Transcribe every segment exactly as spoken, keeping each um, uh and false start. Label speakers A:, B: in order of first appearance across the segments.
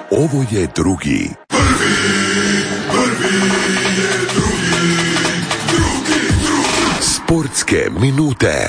A: Ovo je drugi.
B: Prvi, prvi je drugi, drugi, drugi.
A: Sportske minute.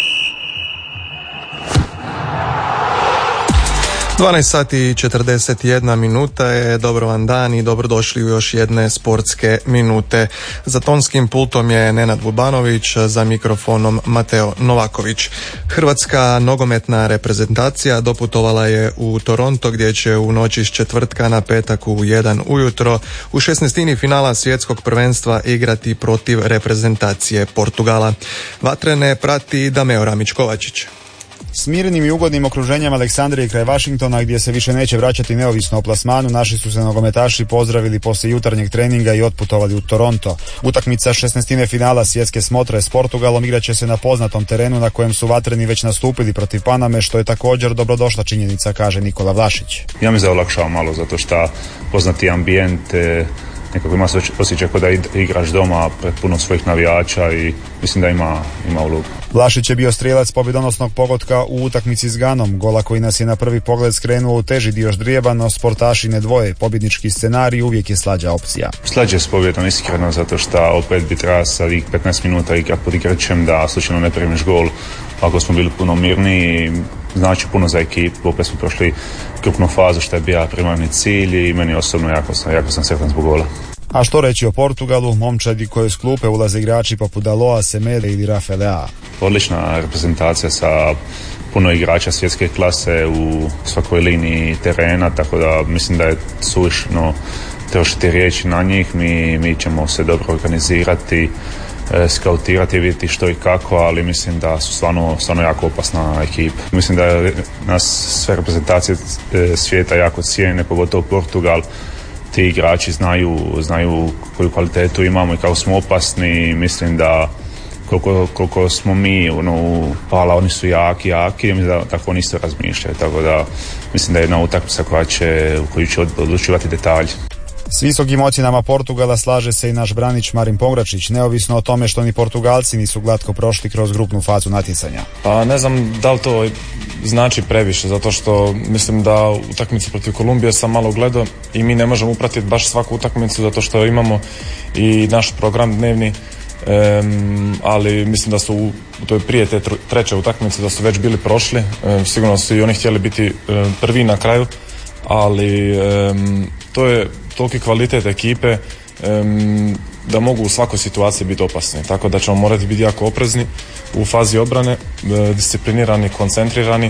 C: dvanaest sati i četrdeset jedna minuta je, dobro vam dan i dobrodošli u još jedne sportske minute. Za tonskim pultom je Nenad Vubanović, za mikrofonom Mateo Novaković. Hrvatska nogometna reprezentacija doputovala je u Toronto gdje će u noći s četvrtka na petak u jedan ujutro u šesnaestini finala svjetskog prvenstva igrati protiv reprezentacije Portugala. Vatrene prati Dameo Ramić-Kovačić.
D: S mirnim i ugodnim okruženjem Aleksandrije kraj Washingtona, gdje se više neće vraćati neovisno o plasmanu, naši su se nogometaši pozdravili poslije jutarnjeg treninga i otputovali u Toronto. Utakmica šesnaestine finala svjetske smotre s Portugalom igraće se na poznatom terenu na kojem su vatreni već nastupili protiv Paname, što je također dobrodošla činjenica, kaže Nikola Vlašić.
E: Ja mi se olakšava malo zato što poznati ambijent, nekako ima se osjećaj kao da igraš doma pred puno svojih navijača i mislim da ima, ima ulogu.
D: Vlašić je bio strijelac pobjedonosnog pogotka u utakmici s Ganom, gola koji nas je na prvi pogled skrenuo u teži dio ždrijeba, no sportaši ne dvoje, pobjednički scenarij uvijek je slađa opcija.
E: Slađe s pobjedom iskreno zato što opet bi treba sad ih petnaest minuta igrat pod igračem da slučajno ne primiš gol. Ako smo bili puno mirniji, znači puno za ekipu, opet smo prošli krupnu fazu što je bio primarni cilj i meni osobno jako sam, jako sam sretan zbog gola.
D: A što reći o Portugalu, momčadi koje s klupe ulaze igrači poput Daloa, Semede ili Rafaela.
E: Odlična reprezentacija sa puno igrača svjetske klase u svakoj liniji terena, tako da mislim da je suvišno trošiti riječi na njih. Mi, mi ćemo se dobro organizirati, e, skautirati, vidjeti što i kako, ali mislim da su stvarno, stvarno jako opasna ekipa. Mislim da je nas sve reprezentacije e, svijeta jako cijene, pogotovo Portugal. Ti igrači znaju, znaju koju kvalitetu imamo i kako smo opasni. Mislim da koliko, koliko smo mi ono, pala, oni su jaki, jaki, mislim da tako oni isto razmišljaju. Tako da mislim da je jedna utakmica koja će, u koju će odlučivati detalji.
D: S visokim ocjenama Portugala slaže se i naš branič Marin Pogračić, neovisno o tome što ni Portugalci nisu glatko prošli kroz grupnu fazu natjecanja.
F: Pa ne znam da li to znači previše, zato što mislim da utakmicu protiv Kolumbije sam malo gledao i mi ne možemo upratiti baš svaku utakmicu zato što imamo i naš program dnevni, um, ali mislim da su u, u toj prije te treće utakmice da su već bili prošli, um, sigurno su i oni htjeli biti um, prvi na kraju, ali um, to je toliki kvalitet ekipe um, da mogu u svakoj situaciji biti opasni, tako da ćemo morati biti jako oprezni u fazi obrane, disciplinirani, koncentrirani,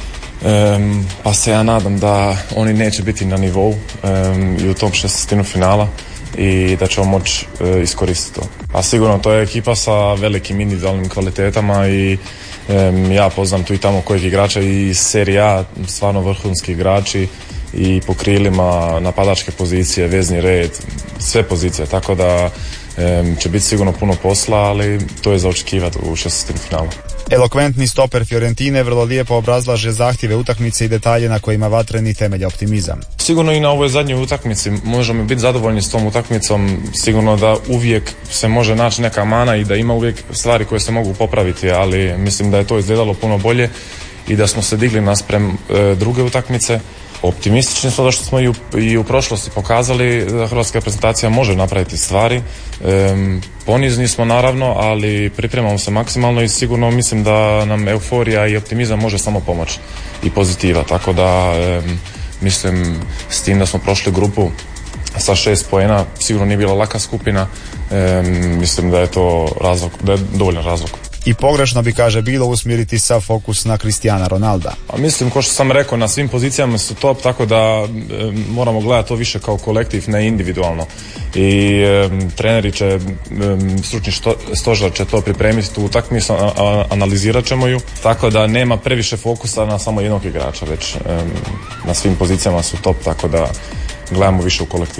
F: um, pa se ja nadam da oni neće biti na nivou um, i u tom šestestinu finala i da ćemo moći uh, iskoristiti to. A sigurno to je ekipa sa velikim individualnim kvalitetama i um, ja poznam tu i tamo kojih igrača i Serie A, stvarno vrhunski igrači i po krilima, napadačke pozicije, vezni red, sve pozicije, tako da um, će biti sigurno puno posla, ali to je za očekivati u šestestini finalu.
D: Elokventni stoper Fiorentine vrlo lijepo obrazlaže zahtjeve utakmice i detalje na kojima vatreni temelja optimizam.
F: Sigurno i na ovoj zadnjoj utakmici možemo biti zadovoljni s tom utakmicom, sigurno da uvijek se može naći neka mana i da ima uvijek stvari koje se mogu popraviti, ali mislim da je to izgledalo puno bolje i da smo se digli naspram e, druge utakmice. Optimistični smo da što smo i u, i u prošlosti pokazali da hrvatska reprezentacija može napraviti stvari. Um, ponizni smo naravno, ali pripremamo se maksimalno i sigurno mislim da nam euforija i optimizam može samo pomoći i pozitiva. Tako da um, mislim s tim da smo prošli grupu sa šest poena, sigurno nije bila laka skupina. Um, mislim da je to razlog, da je dovoljan razlog.
D: I pogrešno bi, kaže, bilo usmjeriti sav fokus na Cristiana Ronalda.
F: A mislim, ko što sam rekao, na svim pozicijama su top, tako da e, moramo gledati to više kao kolektiv, ne individualno. I e, treneri će, e, stručni što, stožar će to pripremiti tu utakmicu, analizirat ćemo ju, tako da nema previše fokusa na samo jednog igrača, već e, na svim pozicijama su top, tako da gledamo više u kolektivu.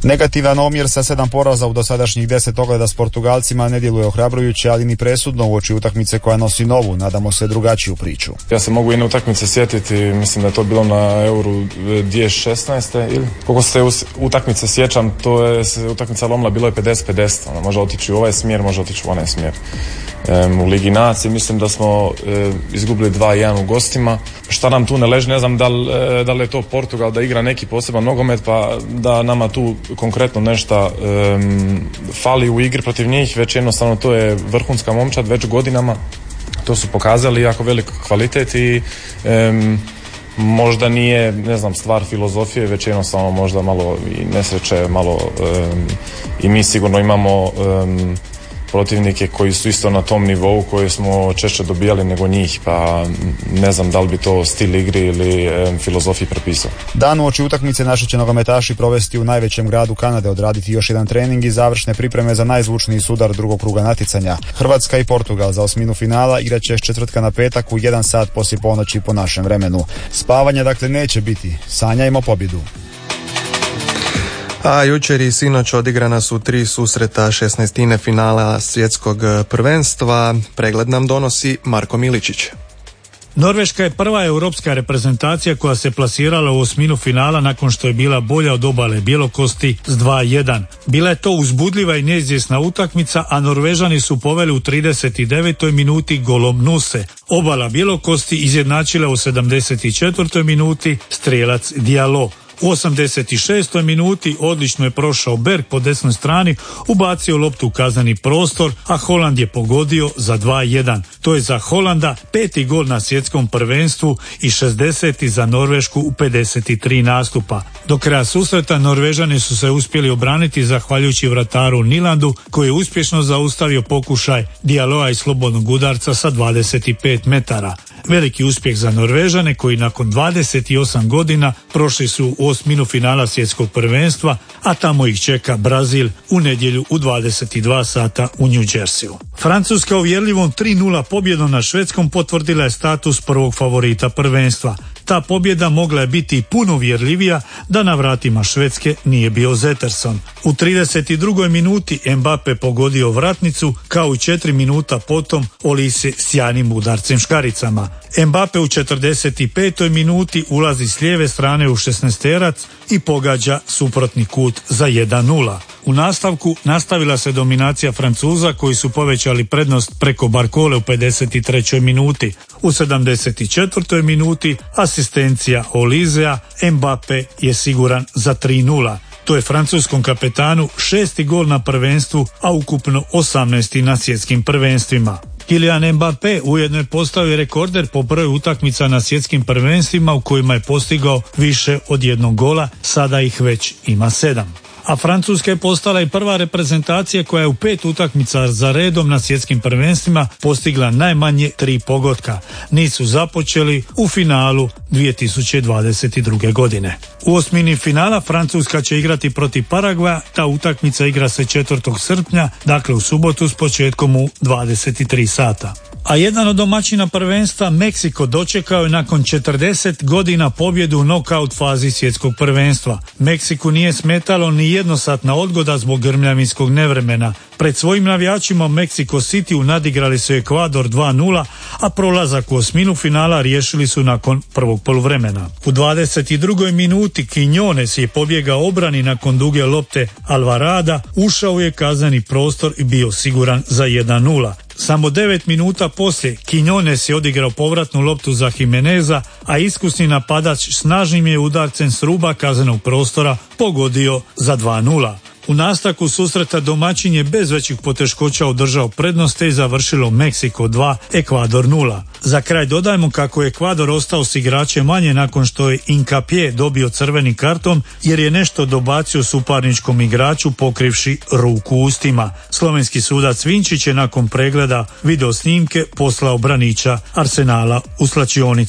D: Negativan omjer sa sedam poraza u dosadašnjih deset ogleda s Portugalcima ne djeluje ohrabrujuće, ali ni presudno uoči utakmice koja nosi novu, nadamo se, drugačiju priču.
F: Ja se mogu jedne utakmice sjetiti, mislim da je to bilo na Euru dvije tisuće šesnaeste ili koliko se utakmice sjećam, to je se utakmica lomila, bilo je pedeset pedeset, ono, može otići u ovaj smjer, može otići u onaj smjer. Um, u Ligi Nacije mislim da smo e, izgubili dva jedan u gostima. Šta nam tu ne leži, ne znam da li, e, da li je to Portugal da igra neki poseban nogomet, pa da nama tu konkretno nešto e, fali u igri protiv njih, već jednostavno to je vrhunska momčad već godinama, to su pokazali jako velik kvalitet i e, možda nije, ne znam, stvar filozofije, već jednostavno možda malo i nesreće, malo e, i mi sigurno imamo e, protivnike koji su isto na tom nivou koje smo češće dobijali nego njih, pa ne znam da li bi to stil igri ili e, filozofiji prepisao.
D: Dan uoči utakmice naši će nogometaši provesti u najvećem gradu Kanade, odraditi još jedan trening i završne pripreme za najzvučniji sudar drugog kruga natjecanja. Hrvatska i Portugal za osminu finala igraće s četvrtka na petak u jedan sat poslije ponoći po našem vremenu. Spavanja dakle neće biti, sanjajmo pobjedu.
C: A jučer i sinoć odigrana su tri susreta šesnaestine finala svjetskog prvenstva. Pregled nam donosi Marko Miličić.
G: Norveška je prva europska reprezentacija koja se plasirala u osminu finala nakon što je bila bolja od obale Bjelokosti s dva jedan. Bila je to uzbudljiva i neizvjesna utakmica, a Norvežani su poveli u trideset devetoj minuti golom Nuse. Obala Bjelokosti izjednačila u sedamdeset četvrtoj minuti strijelac Diallo. U osamdeset šestoj minuti odlično je prošao Berg po desnoj strani, ubacio loptu u kazneni prostor, a Holand je pogodio za dva jedan. To je za Holanda peti gol na svjetskom prvenstvu i šezdeseti za Norvešku u pedeset tri nastupa. Do kraja susreta Norvežani su se uspjeli obraniti zahvaljujući vrataru Nilandu, koji je uspješno zaustavio pokušaj Dialloa i slobodnog udarca sa dvadeset pet metara. Veliki uspjeh za Norvežane koji nakon dvadeset osam godina prošli su u osminu finala svjetskog prvenstva, a tamo ih čeka Brazil u nedjelju u dvadeset dva sata u New Jerseyu. Francuska uvjerljivom tri nula pobjedom na Švedskom potvrdila je status prvog favorita prvenstva. Ta pobjeda mogla je biti puno uvjerljivija da na vratima Švedske nije bio Zetterson. U trideset drugoj minuti Mbappe pogodio vratnicu, kao i četiri minuta potom Olise sjajnim udarcem škaricama. Mbappe u četrdeset petoj minuti ulazi s lijeve strane u šesnaesterac i pogađa suprotni kut za jedan nula. U nastavku nastavila se dominacija Francuza koji su povećali prednost preko Barkole u pedeset trećoj minuti. U sedamdeset četvrtoj minuti asistencija Olisea, Mbappe je siguran za tri nula. To je francuskom kapetanu šesti gol na prvenstvu, a ukupno osamnaesti na svjetskim prvenstvima. Kylian Mbappé ujedno je postao i rekorder po broju utakmica na svjetskim prvenstvima u kojima je postigao više od jednog gola, sada ih već ima sedam. A Francuska je postala i prva reprezentacija koja je u pet utakmica za redom na svjetskim prvenstvima postigla najmanje tri pogotka. Nisu započeli u finalu dvije tisuće dvadeset druge. godine. U osmini finala Francuska će igrati protiv Paragvaja, ta utakmica igra se četvrtog srpnja, dakle u subotu s početkom u dvadeset tri sata. A jedan od domaćina prvenstva, Meksiko, dočekao je nakon četrdeset godina pobjedu u nokaut fazi svjetskog prvenstva. Meksiku nije smetalo ni jednosatna odgoda zbog grmljavinskog nevremena. Pred svojim navijačima Mexico City nadigrali su Ekvador dva nula, a prolazak u osminu finala riješili su nakon prvog poluvremena. U dvadeset drugoj minuti Quiñones je pobjegao obrani nakon duge lopte Alvarada, ušao je kazneni prostor i bio siguran za jedan nula. Samo devet minuta poslije Quiñones je odigrao povratnu loptu za Jimeneza, a iskusni napadač snažnim je udarcem s ruba kaznenog prostora pogodio za dva nula. U nastavku susreta domaćin je bez većih poteškoća održao prednost te završilo Meksiko dva, Ekvador nula. Za kraj dodajmo kako je Ekvador ostao s igračem manje nakon što je Hincapié dobio crveni karton jer je nešto dobacio suparničkom igraču pokrivši ruku ustima. Slovenski sudac Vinčić je nakon pregleda video snimke poslao braniča Arsenala u slačionicu.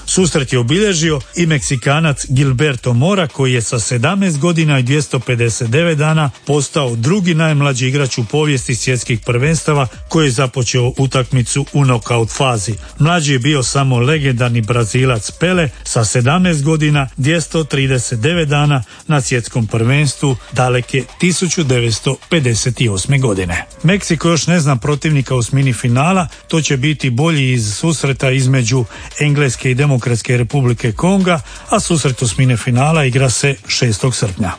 G: Susret je obilježio i Meksikanac Gilberto Mora koji je sa sedamnaest godina i dvjesto pedeset devet dana postao drugi najmlađi igrač u povijesti svjetskih prvenstava koji je započeo utakmicu u nokaut fazi. Mlađi je bio samo legendarni Brazilac Pele sa sedamnaest godina dvjesto trideset devet dana na svjetskom prvenstvu daleke tisuću devetsto pedeset osme godine. Meksiko još ne zna protivnika u osmini finala, to će biti bolji iz susreta između Engleske i Demokratske Republike Konga, a susret osmine finala igra se šestog srpnja.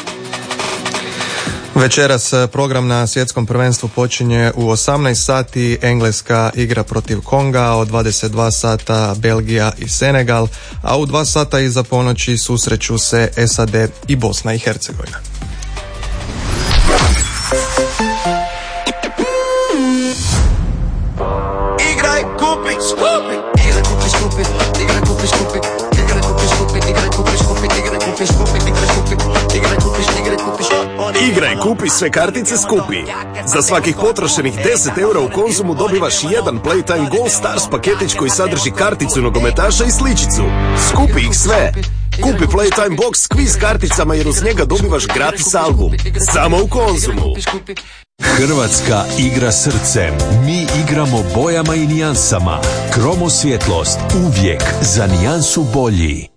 C: Večeras program na svjetskom prvenstvu počinje u osamnaest sati, Engleska igra protiv Konga, od dvadeset dva sata Belgija i Senegal, a u dva sata iza ponoći susreću se S A D i Bosna i Hercegovina.
B: Igraj, kupi, skupi. Igraj, kupi, skupi. Igraj, kupi, skupi. Igraj, kupi, skupi. Igraj, kupi, skupi. Igraj, kupi, skupi. Igraj, kupi, igraj, kupi, igraj, kupi.
H: Igraj, kupi, sve kartice skupi. Za svakih potrošenih deset eura u Konzumu dobivaš jedan Playtime Gold Stars paketić koji sadrži karticu nogometaša i sličicu. Skupi ih sve. Kupi Playtime Box s kviz karticama jer uz njega dobivaš gratis album. Samo u Konzumu.
I: Hrvatska igra srcem. Mi igramo bojama i nijansama. Kromo svjetlost, uvijek za nijansu bolji.